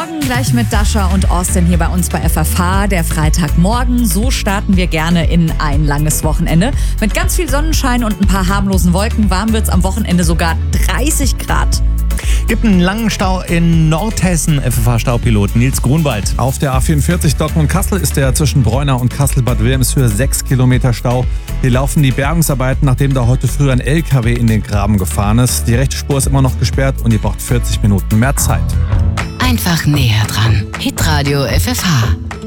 Morgen gleich mit Dasha und Austin hier bei uns bei FFH. Der Freitagmorgen, so starten wir gerne in ein langes Wochenende. Mit ganz viel Sonnenschein und ein paar harmlosen Wolken. Warm wird's am Wochenende sogar 30 Grad. Gibt einen langen Stau in Nordhessen, FFH-Staupilot Nils Grunwald. Auf der A44 Dortmund-Kassel ist der zwischen Bräunau und Kassel-Bad Wilhelmshöhe 6 Kilometer Stau. Hier laufen die Bergungsarbeiten, nachdem da heute früh ein LKW in den Graben gefahren ist. Die rechte Spur ist immer noch gesperrt und ihr braucht 40 Minuten mehr Zeit. Einfach näher dran. Hitradio FFH.